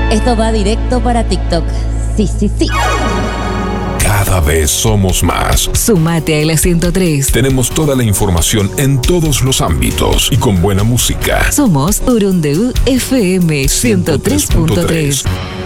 Esto va directo para TikTok. Sí, sí, sí. Cada vez somos más. Sumate a la 103. Tenemos toda la información en todos los ámbitos y con buena música. Somos Urundeu FM 103.3.